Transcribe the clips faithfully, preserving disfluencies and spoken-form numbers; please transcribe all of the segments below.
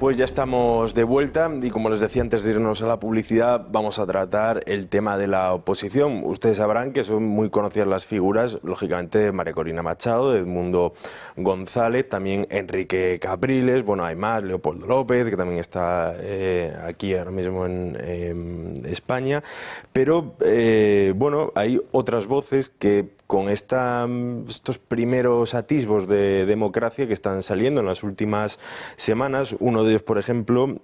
Pues ya estamos de vuelta y como les decía antes de irnos a la publicidad, vamos a tratar el tema de la oposición. Ustedes sabrán que son muy conocidas las figuras, lógicamente María Corina Machado, Edmundo González, también Enrique Capriles, bueno, hay más, Leopoldo López, que también está eh, aquí ahora mismo en eh, España, pero eh, bueno, hay otras voces que con esta, estos primeros atisbos de democracia que están saliendo en las últimas semanas. Uno de ellos, por ejemplo,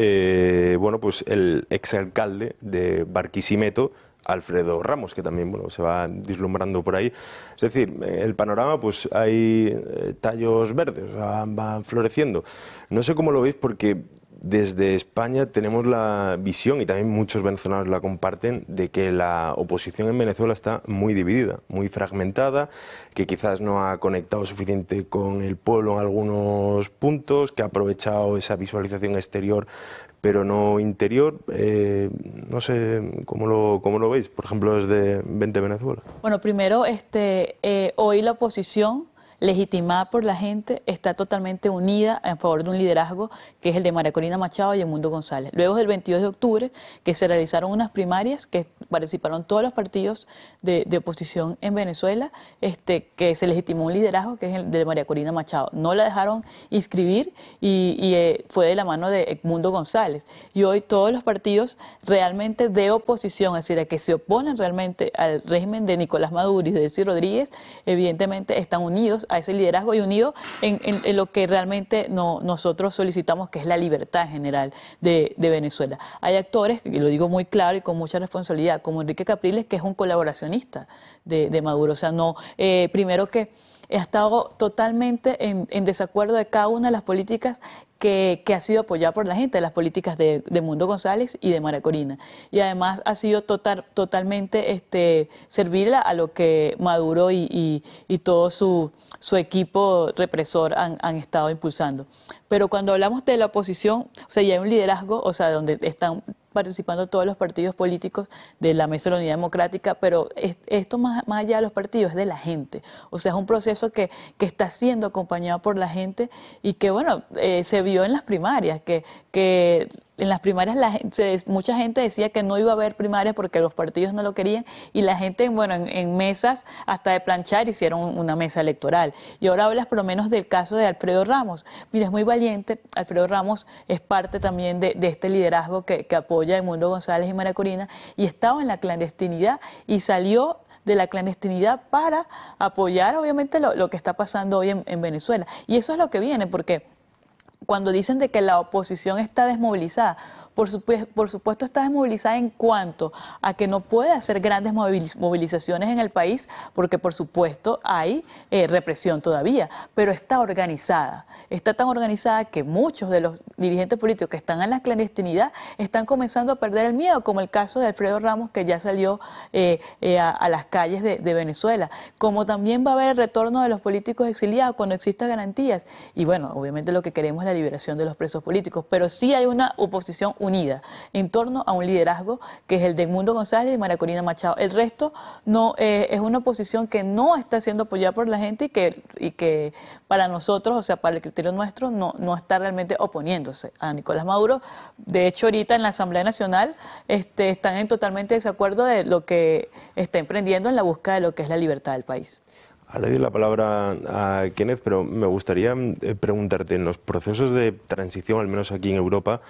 eh, bueno, pues el exalcalde de Barquisimeto, Alfredo Ramos, que también bueno, se va vislumbrando por ahí. Es decir, el panorama, pues hay eh, tallos verdes, van, van floreciendo. No sé cómo lo veis porque desde España tenemos la visión, y también muchos venezolanos la comparten, de que la oposición en Venezuela está muy dividida, muy fragmentada, que quizás no ha conectado suficiente con el pueblo en algunos puntos, que ha aprovechado esa visualización exterior pero no interior. Eh, no sé cómo lo, cómo lo veis, por ejemplo, desde Vente Venezuela. Bueno, primero, este, eh, hoy la oposición, legitimada por la gente, está totalmente unida en favor de un liderazgo que es el de María Corina Machado y Edmundo González. Luego del veintidós de octubre, que se realizaron unas primarias, que participaron todos los partidos de, de oposición en Venezuela, este, que se legitimó un liderazgo que es el de María Corina Machado. No la dejaron inscribir y, y eh, fue de la mano de Edmundo González. Y hoy todos los partidos realmente de oposición, es decir, a que se oponen realmente al régimen de Nicolás Maduro y de Delcy Rodríguez, evidentemente están unidos a ese liderazgo y unido en, en, en lo que realmente no, nosotros solicitamos, que es la libertad en general de, de Venezuela. Hay actores, y lo digo muy claro y con mucha responsabilidad, como Enrique Capriles, que es un colaboracionista de, de Maduro. O sea, no, eh, primero que ha estado totalmente en, en desacuerdo de cada una de las políticas que, que ha sido apoyada por la gente, las políticas de, de Edmundo González y de María Corina. Y además ha sido total, totalmente este, servir a, a lo que Maduro y, y, y todo su, su equipo represor han, han estado impulsando. Pero cuando hablamos de la oposición, o sea, ya hay un liderazgo, o sea, donde están participando todos los partidos políticos de la Mesa de la Unidad Democrática, pero es, esto más, más allá de los partidos es de la gente. O sea, es un proceso que, que está siendo acompañado por la gente y que, bueno, eh, se vio en las primarias, que, que en las primarias la gente, mucha gente decía que no iba a haber primarias porque los partidos no lo querían y la gente, bueno, en, en mesas hasta de planchar hicieron una mesa electoral. Y ahora hablas por lo menos del caso de Alfredo Ramos. Mira, es muy valiente. Alfredo Ramos es parte también de, de este liderazgo que, que apoya a Edmundo González y María Corina y estaba en la clandestinidad y salió de la clandestinidad para apoyar obviamente lo, lo que está pasando hoy en, en Venezuela. Y eso es lo que viene, porque cuando dicen de que la oposición está desmovilizada, por supuesto, por supuesto está desmovilizada en cuanto a que no puede hacer grandes movilizaciones en el país, porque por supuesto hay eh, represión todavía, pero está organizada. Está tan organizada que muchos de los dirigentes políticos que están en la clandestinidad están comenzando a perder el miedo, como el caso de Alfredo Ramos, que ya salió eh, eh, a, a las calles de, de Venezuela. Como también va a haber el retorno de los políticos exiliados cuando existan garantías. Y bueno, obviamente lo que queremos es la liberación de los presos políticos, pero sí hay una oposición unida en torno a un liderazgo que es el de Edmundo González y María Corina Machado. El resto no eh, es una oposición que no está siendo apoyada por la gente y que, y que para nosotros, o sea, para el criterio nuestro, no, no está realmente oponiéndose a Nicolás Maduro. De hecho, ahorita en la Asamblea Nacional este, están en totalmente desacuerdo de lo que está emprendiendo en la búsqueda de lo que es la libertad del país. Ahora le doy la palabra a Kenneth, pero me gustaría preguntarte, en los procesos de transición, al menos aquí en Europa,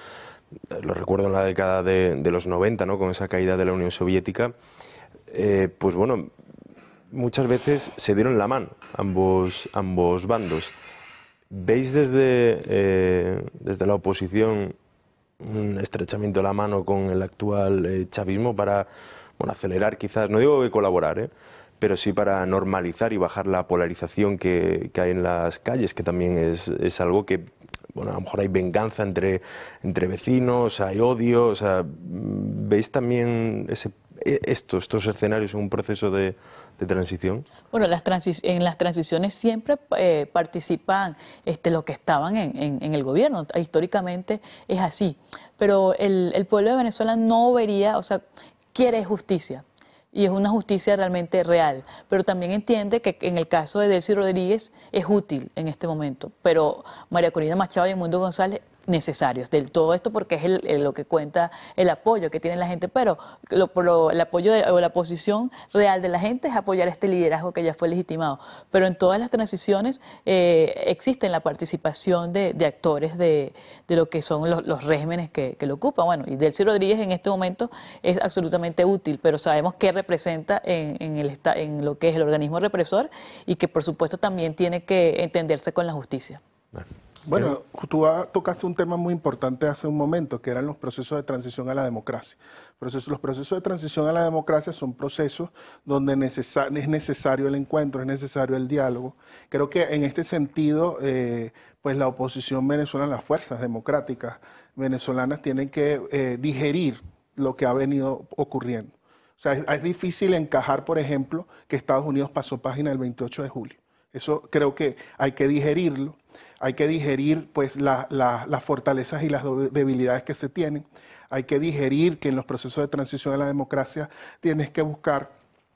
lo recuerdo en la década de, de los noventa, ¿no?, con esa caída de la Unión Soviética, eh, pues bueno, muchas veces se dieron la mano ambos, ambos bandos. ¿Veis desde, eh, desde la oposición un estrechamiento de la mano con el actual eh, chavismo para bueno, acelerar quizás, no digo que colaborar, ¿eh?, pero sí para normalizar y bajar la polarización que, que hay en las calles, que también es, es algo que, bueno, a lo mejor hay venganza entre, entre vecinos, hay odio, o sea, ¿veis también ese, estos, estos escenarios en un proceso de, de transición? Bueno, las transi en las transiciones siempre eh, participan este, los que estaban en, en, en el gobierno, históricamente es así, pero el, el pueblo de Venezuela no vería, o sea, quiere justicia. Y es una justicia realmente real, pero también entiende que en el caso de Delcy Rodríguez es útil en este momento, pero María Corina Machado y Edmundo González necesarios del todo esto, porque es el, el, lo que cuenta el apoyo que tiene la gente, pero lo, lo, el apoyo de, o la posición real de la gente es apoyar este liderazgo que ya fue legitimado. Pero en todas las transiciones eh, existe la participación de, de actores de, de lo que son los, los regímenes que, que lo ocupan. Bueno, y Delcy Rodríguez en este momento es absolutamente útil, pero sabemos qué representa en, en, el, en lo que es el organismo represor y que por supuesto también tiene que entenderse con la justicia. Bueno. Bueno, tú tocaste un tema muy importante hace un momento, que eran los procesos de transición a la democracia. Procesos, los procesos de transición a la democracia son procesos donde necesa es necesario el encuentro, es necesario el diálogo. Creo que en este sentido, eh, pues la oposición venezolana, las fuerzas democráticas venezolanas tienen que eh, digerir lo que ha venido ocurriendo. O sea, es, es difícil encajar, por ejemplo, que Estados Unidos pasó página el veintiocho de julio. Eso creo que hay que digerirlo. Hay que digerir pues, la, la, las fortalezas y las debilidades que se tienen. Hay que digerir que en los procesos de transición a la democracia tienes que buscar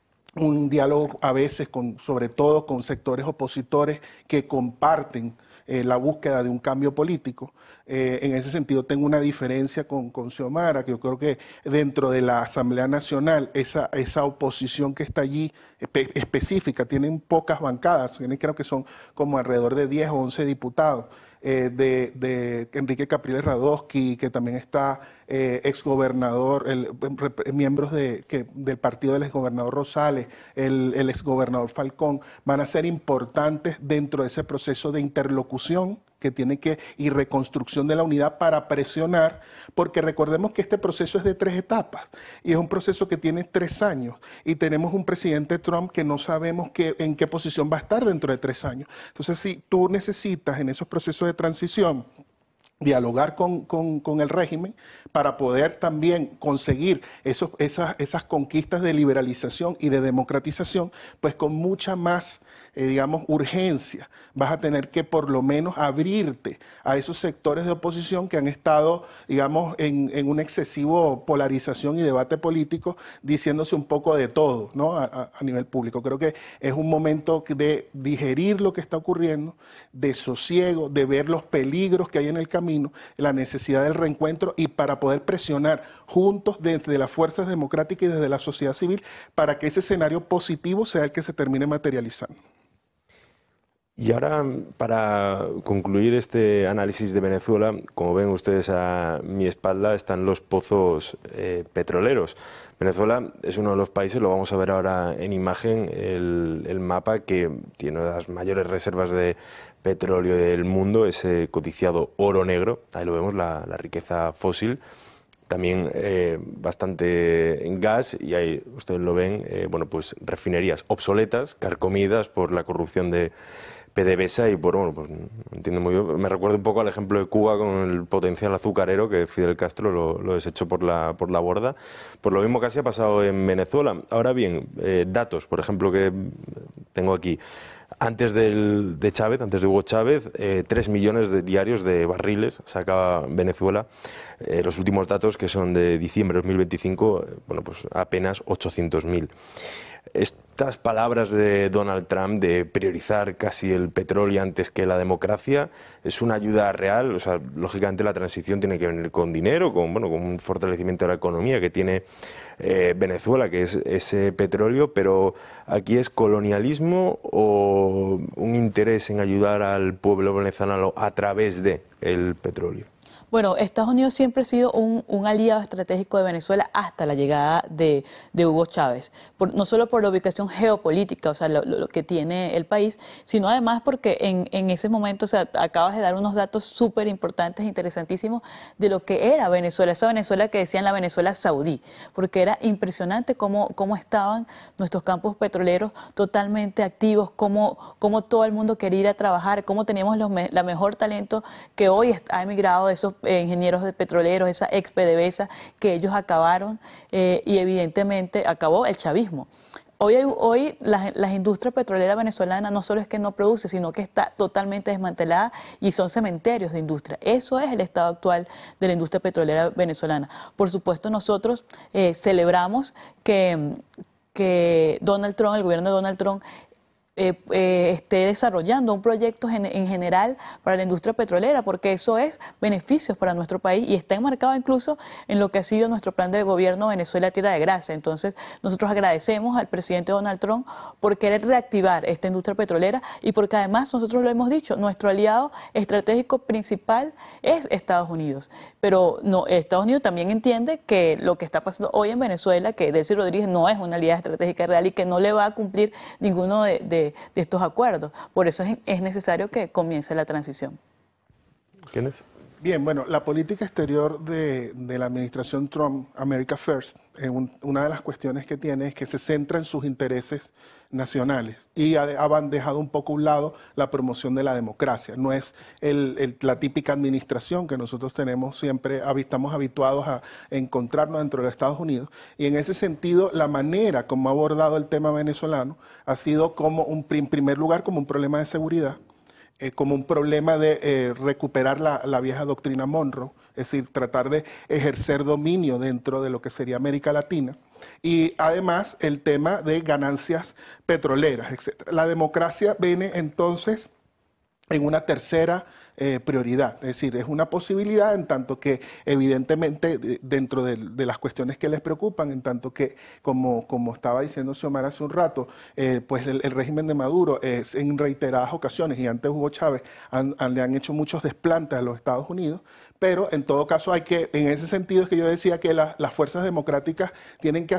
un diálogo a veces, con, sobre todo con sectores opositores que comparten eh, la búsqueda de un cambio político. Eh, en ese sentido tengo una diferencia con, con Xiomara, que yo creo que dentro de la Asamblea Nacional esa, esa oposición que está allí espe específica, tienen pocas bancadas, tienen, creo que son como alrededor de diez o once diputados. Eh, de, de Enrique Capriles Radosky, que también está eh, exgobernador, el, miembros de, que, del partido del exgobernador Rosales, el, el exgobernador Falcón, van a ser importantes dentro de ese proceso de interlocución que tiene que, y reconstrucción de la unidad para presionar, porque recordemos que este proceso es de tres etapas y es un proceso que tiene tres años y tenemos un presidente Trump que no sabemos que, en qué posición va a estar dentro de tres años. Entonces, si tú necesitas en esos procesos de transición dialogar con, con, con el régimen para poder también conseguir esos, esas, esas conquistas de liberalización y de democratización, pues con mucha más, eh, digamos, urgencia vas a tener que por lo menos abrirte a esos sectores de oposición que han estado, digamos, en, en una excesiva polarización y debate político, diciéndose un poco de todo, ¿no? a, a, a nivel público. Creo que es un momento de digerir lo que está ocurriendo, de sosiego, de ver los peligros que hay en el camino, la necesidad del reencuentro y para poder presionar juntos desde las fuerzas democráticas y desde la sociedad civil para que ese escenario positivo sea el que se termine materializando. Y ahora, para concluir este análisis de Venezuela, como ven ustedes a mi espalda, están los pozos eh, petroleros. Venezuela es uno de los países, lo vamos a ver ahora en imagen, el, el mapa que tiene una de las mayores reservas de petróleo del mundo, ese codiciado oro negro, ahí lo vemos, la, la riqueza fósil. También eh, bastante en gas y ahí ustedes lo ven, eh, bueno, pues refinerías obsoletas, carcomidas por la corrupción de PDVSA y por, bueno, pues no entiendo muy bien, me recuerda un poco al ejemplo de Cuba con el potencial azucarero que Fidel Castro lo, lo desechó por la, por la borda, por lo mismo casi ha pasado en Venezuela. Ahora bien, eh, datos, por ejemplo, que tengo aquí. Antes del, de Chávez, antes de Hugo Chávez, eh, tres millones de diarios de barriles sacaba Venezuela. Eh, los últimos datos, que son de diciembre de dos mil veinticinco, eh, bueno, pues apenas ochocientos mil. Estas palabras de Donald Trump de priorizar casi el petróleo antes que la democracia es una ayuda real. O sea, lógicamente la transición tiene que venir con dinero, con, bueno, con un fortalecimiento de la economía que tiene eh, Venezuela, que es ese petróleo, pero aquí es colonialismo o un interés en ayudar al pueblo venezolano a través de el petróleo. Bueno, Estados Unidos siempre ha sido un, un aliado estratégico de Venezuela hasta la llegada de, de Hugo Chávez, por, no solo por la ubicación geopolítica, o sea, lo, lo que tiene el país, sino además porque en, en ese momento, o sea, acabas de dar unos datos súper importantes, interesantísimos, de lo que era Venezuela, esa Venezuela que decían la Venezuela saudí, porque era impresionante cómo, cómo estaban nuestros campos petroleros totalmente activos, cómo, cómo todo el mundo quería ir a trabajar, cómo teníamos los me, la mejor talento que hoy ha emigrado de esos Eh, ingenieros de petroleros, esa ex PDVSA que ellos acabaron eh, y evidentemente acabó el chavismo. Hoy, hoy las, las industrias petroleras venezolanas no solo es que no produce, sino que está totalmente desmantelada y son cementerios de industria. Eso es el estado actual de la industria petrolera venezolana. Por supuesto, nosotros eh, celebramos que, que Donald Trump, el gobierno de Donald Trump, Eh, eh, esté desarrollando un proyecto en, en general para la industria petrolera, porque eso es beneficios para nuestro país y está enmarcado incluso en lo que ha sido nuestro plan de gobierno Venezuela Tierra de Gracia. Entonces, nosotros agradecemos al presidente Donald Trump por querer reactivar esta industria petrolera y porque además nosotros lo hemos dicho, nuestro aliado estratégico principal es Estados Unidos. Pero no, Estados Unidos también entiende que lo que está pasando hoy en Venezuela, que Delcy Rodríguez no es una aliada estratégica real y que no le va a cumplir ninguno de, de de estos acuerdos. Por eso es, es necesario que comience la transición. Kenneth. Bien, bueno, la política exterior de, de la administración Trump, America First, eh, un, una de las cuestiones que tiene es que se centra en sus intereses nacionales y ha, ha dejado un poco a un lado la promoción de la democracia. No es el, el, la típica administración que nosotros tenemos siempre, estamos habituados a encontrarnos dentro de los Estados Unidos. Y en ese sentido, la manera como ha abordado el tema venezolano ha sido como, un, en primer lugar, como un problema de seguridad. Eh, como un problema de eh, recuperar la, la vieja doctrina Monroe, es decir, tratar de ejercer dominio dentro de lo que sería América Latina, y además el tema de ganancias petroleras, etcétera. La democracia viene entonces en una tercera eh, prioridad, es decir, es una posibilidad en tanto que evidentemente dentro de, de las cuestiones que les preocupan, en tanto que como, como estaba diciendo Xiomara hace un rato, eh, pues el, el régimen de Maduro es en reiteradas ocasiones, y antes Hugo Chávez han, han, le han hecho muchos desplantes a los Estados Unidos, pero en todo caso hay que, en ese sentido es que yo decía que la, las fuerzas democráticas tienen que